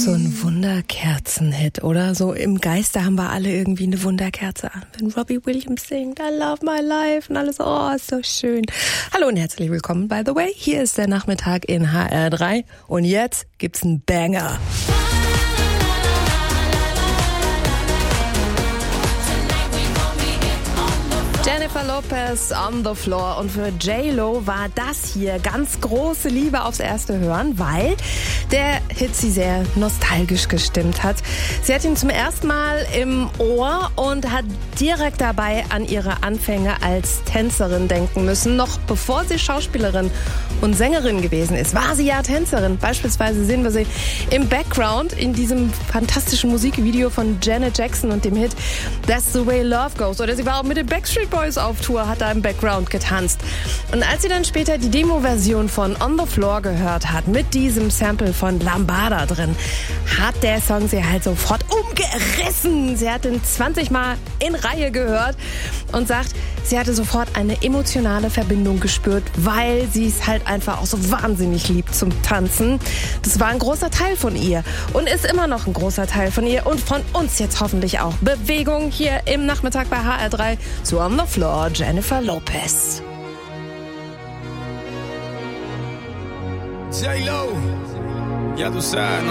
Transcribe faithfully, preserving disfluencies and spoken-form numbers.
so ein Wunderkerzen-Hit, oder? So im Geiste haben wir alle irgendwie eine Wunderkerze an. Wenn Robbie Williams singt, I love my life und alles, oh, ist so schön. Hallo und herzlich willkommen, by the way. Hier ist der Nachmittag in H R drei und jetzt gibt's einen Banger. Jennifer Lopez on the floor, und für J-Lo war das hier ganz große Liebe aufs erste Hören, weil der Hit sie sehr nostalgisch gestimmt hat. Sie hat ihn zum ersten Mal im Ohr und hat direkt dabei an ihre Anfänge als Tänzerin denken müssen. Noch bevor sie Schauspielerin und Sängerin gewesen ist, war sie ja Tänzerin. Beispielsweise sehen wir sie im Background in diesem fantastischen Musikvideo von Janet Jackson und dem Hit That's the Way Love Goes. Oder sie war auch mit den Backstreet Boys auf Tour, hat da im Background getanzt. Und als sie dann später die Demo-Version von On the Floor gehört hat, mit diesem Sample von Lambada drin, hat der Song sie halt sofort umgerissen. Sie hat ihn zwanzig Mal in Reihe gehört und sagt, sie hatte sofort eine emotionale Verbindung gespürt, weil sie es halt einfach auch so wahnsinnig liebt zum Tanzen. Das war ein großer Teil von ihr und ist immer noch ein großer Teil von ihr und von uns jetzt hoffentlich auch. Bewegung hier im Nachmittag bei H R drei zu On the Floor, Jennifer Lopez. J-Lo, ya tú sabes,